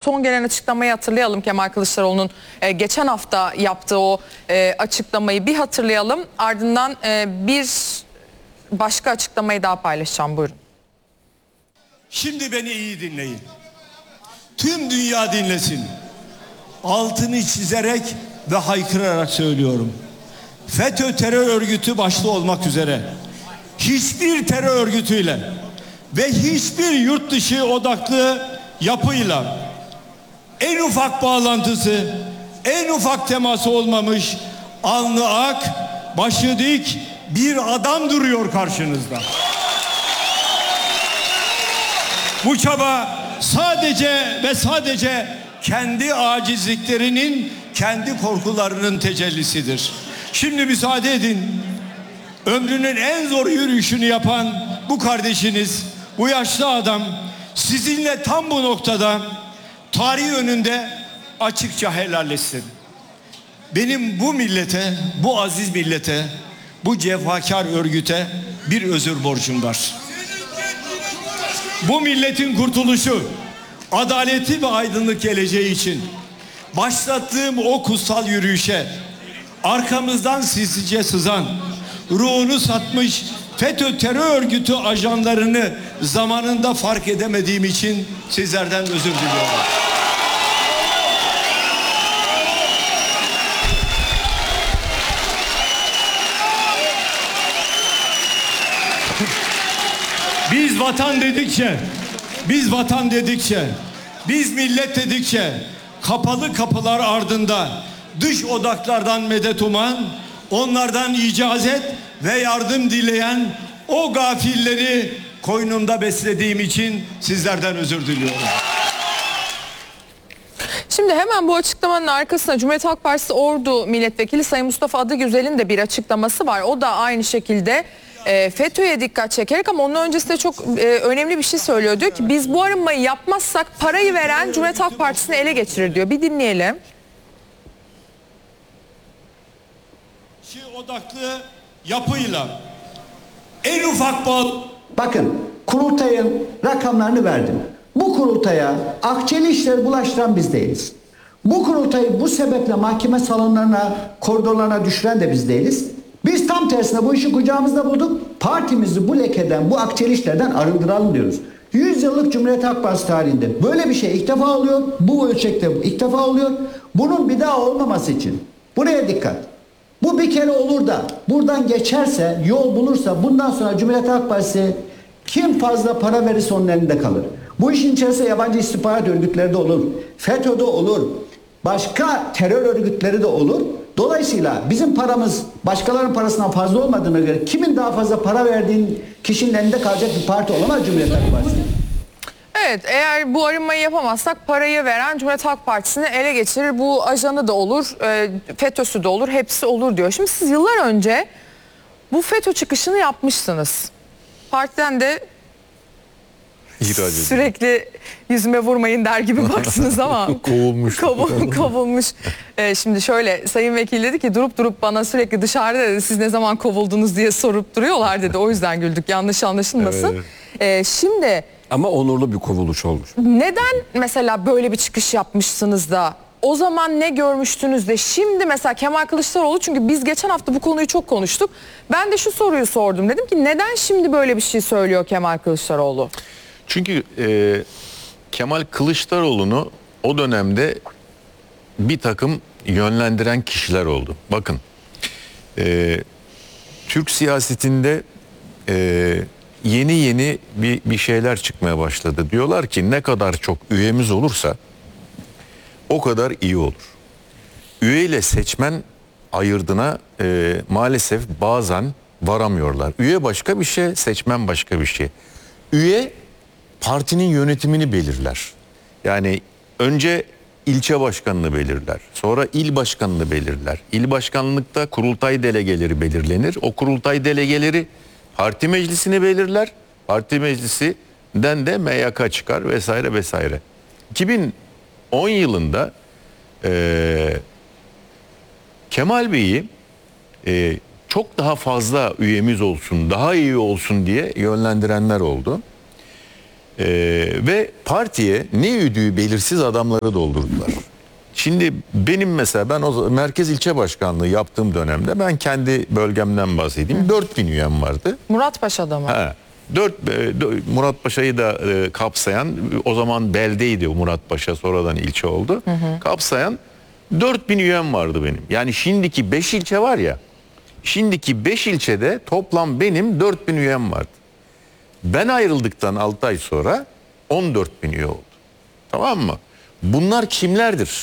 son gelen açıklamayı hatırlayalım. Kemal Kılıçdaroğlu'nun geçen hafta yaptığı o açıklamayı bir hatırlayalım. Ardından bir başka açıklamayı daha paylaşacağım. Buyurun. Şimdi beni iyi dinleyin. Tüm dünya dinlesin. Altını çizerek ve haykırarak söylüyorum. FETÖ terör örgütü başta olmak üzere hiçbir terör örgütüyle ve hiçbir yurt dışı odaklı yapıyla en ufak bağlantısı, en ufak teması olmamış, alnı ak, başı dik bir adam duruyor karşınızda. Bu çaba sadece ve sadece kendi acizliklerinin, kendi korkularının tecellisidir. Şimdi müsaade edin, ömrünün en zor yürüyüşünü yapan bu kardeşiniz, bu yaşlı adam sizinle tam bu noktada tarih önünde açıkça helalleşsin. Benim bu millete, bu aziz millete, bu cefakar örgüte bir özür borcum var. Bu milletin kurtuluşu, adaleti ve aydınlık geleceği için başlattığım o kutsal yürüyüşe arkamızdan sinsice sızan, ruhunu satmış FETÖ terör örgütü ajanlarını zamanında fark edemediğim için sizlerden özür diliyorum. Biz vatan dedikçe, biz millet dedikçe kapalı kapılar ardında dış odaklardan medet uman, onlardan icazet ve yardım dileyen o gafilleri koynumda beslediğim için sizlerden özür diliyorum. Şimdi hemen bu açıklamanın arkasında Cumhuriyet Halk Partisi Ordu Milletvekili Sayın Mustafa Adıgüzel'in de bir açıklaması var. O da aynı şekilde FETÖ'ye dikkat çekerek, ama onun öncesinde çok önemli bir şey söylüyor. Diyor ki biz bu arınmayı yapmazsak parayı veren Cumhuriyet Halk Partisi'ni ele geçirir diyor. Bir dinleyelim. Odaklı yapıyla en ufak bağlı... Bakın, kurultayın rakamlarını verdim. Bu kurultaya akçeli işleri bulaştıran biz değiliz. Bu kurultayı bu sebeple mahkeme salonlarına, koridorlarına düşüren de biz değiliz. Biz tam tersine bu işi kucağımızda bulduk. Partimizi bu lekeden, bu akçeli işlerden arındıralım diyoruz. 100 yıllık Cumhuriyet Halk Partisi tarihinde böyle bir şey ilk defa oluyor. Bu ölçekte ilk defa oluyor. Bunun bir daha olmaması için buraya dikkat. Bu bir kere olur da buradan geçerse, yol bulursa bundan sonra Cumhuriyet Halk Partisi kim fazla para verirse onun elinde kalır. Bu işin içerisinde yabancı istihbarat örgütleri de olur. FETÖ'de olur. Başka terör örgütleri de olur. Dolayısıyla bizim paramız başkalarının parasından fazla olmadığına göre kimin daha fazla para verdiğin kişinin elinde kalacak bir parti olamaz Cumhuriyet Halk Partisi. Evet, eğer bu arınmayı yapamazsak parayı veren Cumhuriyet Halk Partisi'ni ele geçirir. Bu ajanı da olur, FETÖ'sü de olur, hepsi olur diyor. Şimdi siz yıllar önce bu FETÖ çıkışını yapmışsınız. Partiden de sürekli yüzüme vurmayın der gibi baktınız ama kovulmuş. Şimdi şöyle, Sayın Vekil dedi ki durup bana sürekli dışarıda dedi siz ne zaman kovuldunuz diye sorup duruyorlar dedi. O yüzden güldük, yanlış anlaşılmasın. Evet. Şimdi ama onurlu bir kovuluş olmuş. Neden mesela böyle bir çıkış yapmışsınız da o zaman ne görmüştünüz de şimdi mesela Kemal Kılıçdaroğlu, çünkü biz geçen hafta bu konuyu çok konuştuk. Ben de şu soruyu sordum, dedim ki neden şimdi böyle bir şey söylüyor Kemal Kılıçdaroğlu? Çünkü Kemal Kılıçdaroğlu'nu o dönemde bir takım yönlendiren kişiler oldu. Bakın, Türk siyasetinde yeni bir şeyler çıkmaya başladı. Diyorlar ki ne kadar çok üyemiz olursa o kadar iyi olur. Üye ile seçmen ayırdına maalesef bazen varamıyorlar. Üye başka bir şey, seçmen başka bir şey. Üye partinin yönetimini belirler. Yani önce ilçe başkanını belirler. Sonra il başkanını belirler. İl başkanlıkta kurultay delegeleri belirlenir. O kurultay delegeleri parti meclisini belirler. Parti meclisinden de MYK çıkar vesaire vesaire. 2010 yılında Kemal Bey'i çok daha fazla üyemiz olsun, daha iyi olsun diye yönlendirenler oldu. Ve partiye ne üdüğü belirsiz adamları doldurdular. Şimdi benim mesela ben o merkez ilçe başkanlığı yaptığım dönemde ben kendi bölgemden bahsedeyim. 4000 üyem vardı. Muratpaşa'da mı? Ha, Muratpaşa'yı da kapsayan, o zaman beldeydi o Muratpaşa, sonradan ilçe oldu. Kapsayan 4000 üyem vardı benim. Yani şimdiki 5 ilçe var ya, şimdiki 5 ilçede toplam benim 4000 üyem vardı. Ben ayrıldıktan 6 ay sonra 14.000 üye oldu. Tamam mı? Bunlar kimlerdir?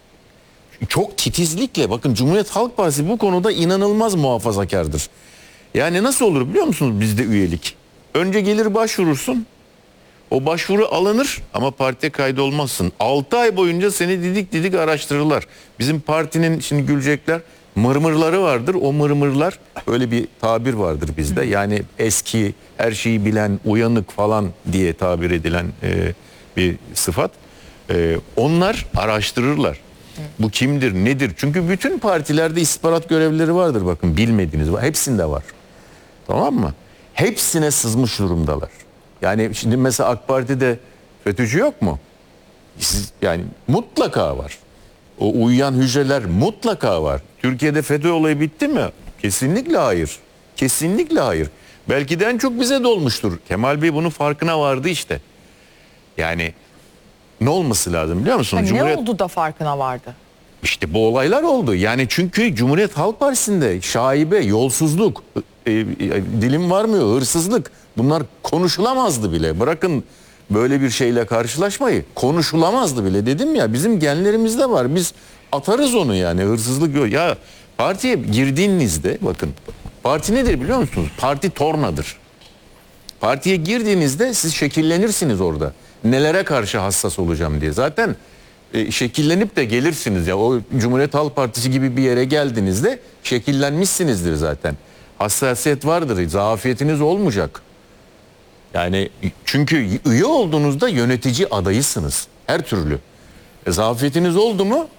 Çok titizlikle, bakın Cumhuriyet Halk Partisi bu konuda inanılmaz muhafazakardır. Yani nasıl olur biliyor musunuz bizde üyelik? Önce gelir başvurursun. O başvuru alınır ama partiye kaydolmazsın. 6 ay boyunca seni didik didik araştırırlar. Bizim partinin, şimdi gülecekler, mırmırları vardır. O mırmırlar, öyle bir tabir vardır bizde. Yani eski, her şeyi bilen, uyanık falan diye tabir edilen bir sıfat. Onlar araştırırlar. Bu kimdir, nedir? Çünkü bütün partilerde istihbarat görevlileri vardır, bakın bilmediğiniz var. Hepsinde var. Tamam mı? Hepsine sızmış durumdalar. Yani şimdi mesela AK Parti'de FETÖ'cü yok mu? Yani mutlaka var. O uyuyan hücreler mutlaka var. Türkiye'de FETÖ olayı bitti mi? Kesinlikle hayır. Kesinlikle hayır. Belki de en çok bize dolmuştur. Kemal Bey bunun farkına vardı işte. Yani ne olması lazım biliyor musunuz? Hani ne oldu da farkına vardı? İşte bu olaylar oldu. Yani çünkü Cumhuriyet Halk Partisi'nde şaibe, yolsuzluk, dilim varmıyor, hırsızlık, bunlar konuşulamazdı bile. Bırakın böyle bir şeyle karşılaşmayı, konuşulamazdı bile. Dedim ya, bizim genlerimizde var. Biz atarız onu, yani hırsızlık yok. Ya partiye girdiğinizde, bakın parti nedir biliyor musunuz? Parti tornadır. Partiye girdiğinizde siz şekillenirsiniz orada. Nelere karşı hassas olacağım diye. Zaten şekillenip de gelirsiniz ya. O Cumhuriyet Halk Partisi gibi bir yere geldiğinizde şekillenmişsinizdir zaten. Hassasiyet vardır, zafiyetiniz olmayacak. Yani çünkü üye olduğunuzda yönetici adayısınız. Her türlü. Zafiyetiniz oldu mu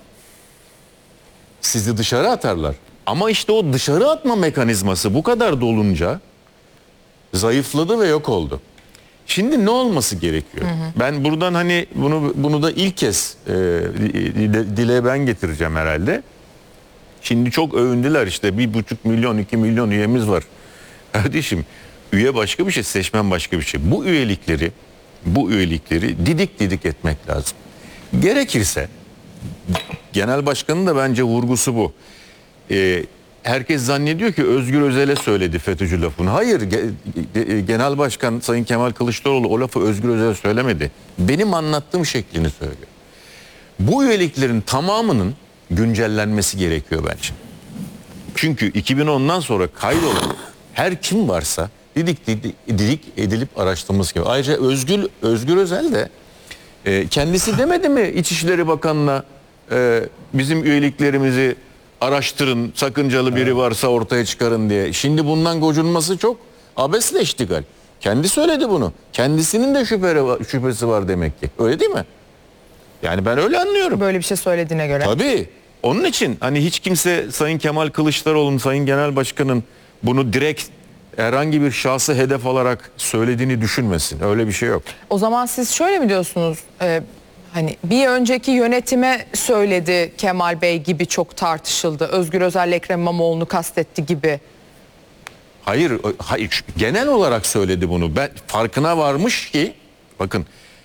sizi dışarı atarlar. Ama işte o dışarı atma mekanizması bu kadar dolunca zayıfladı ve yok oldu. Şimdi ne olması gerekiyor? Ben buradan hani bunu da ilk kez dile ben getireceğim herhalde. Şimdi çok övündüler, işte 1,5 milyon 2 milyon üyemiz var. Kardeşim, üye başka bir şey, seçmen başka bir şey. Bu üyelikleri didik didik etmek lazım. Gerekirse genel başkanın da bence vurgusu bu. Herkes zannediyor ki Özgür Özel'e söyledi FETÖ'cü lafını. Hayır, Genel Başkan Sayın Kemal Kılıçdaroğlu o lafı Özgür Özel'e söylemedi. Benim anlattığım şeklini söylüyor. Bu üyeliklerin tamamının güncellenmesi gerekiyor bence. Çünkü 2010'dan sonra kaydolan her kim varsa didik edilip araştırılması gerekiyor. Ayrıca Özgür Özel de kendisi demedi mi İçişleri Bakanı'na bizim üyeliklerimizi araştırın, sakıncalı biri varsa ortaya çıkarın diye. Şimdi bundan gocunması çok abesle iştigal. Kendi söyledi bunu. Kendisinin de şüphesi var demek ki. Öyle değil mi? Yani ben öyle anlıyorum. Böyle bir şey söylediğine göre. Tabii. Onun için hani hiç kimse Sayın Kemal Kılıçdaroğlu'nun, Sayın Genel Başkan'ın bunu direkt herhangi bir şahsı hedef alarak söylediğini düşünmesin. Öyle bir şey yok. O zaman siz şöyle mi diyorsunuz? Hani bir önceki yönetime söyledi Kemal Bey gibi çok tartışıldı. Özgür Özel Ekrem İmamoğlu'nu kastetti gibi. Hayır, genel olarak söyledi bunu. Ben farkına varmış ki, bakın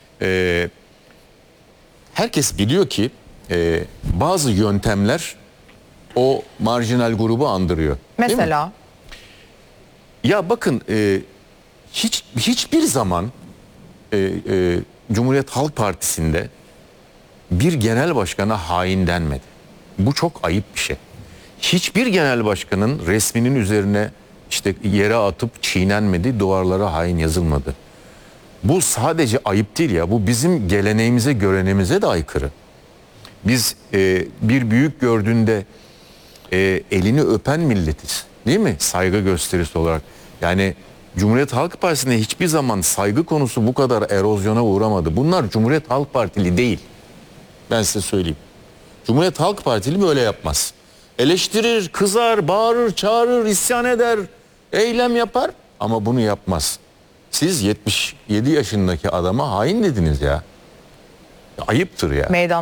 herkes biliyor ki bazı yöntemler o marjinal grubu andırıyor. Mesela? Ya bakın hiçbir zaman Cumhuriyet Halk Partisi'nde bir genel başkana hain denmedi. Bu çok ayıp bir şey. Hiçbir genel başkanın resminin üzerine işte yere atıp çiğnenmedi, duvarlara hain yazılmadı. Bu sadece ayıp değil ya, bu bizim geleneğimize, göreneğimize de aykırı. Biz bir büyük gördüğünde elini öpen milletiz, değil mi? Saygı gösterisi olarak. Yani Cumhuriyet Halk Partisi'ne hiçbir zaman saygı konusu bu kadar erozyona uğramadı. Bunlar Cumhuriyet Halk Partili değil. Ben size söyleyeyim. Cumhuriyet Halk Partili böyle yapmaz. Eleştirir, kızar, bağırır, çağırır, isyan eder, eylem yapar ama bunu yapmaz. Siz 77 yaşındaki adama hain dediniz ya. Ayıptır ya. Meydan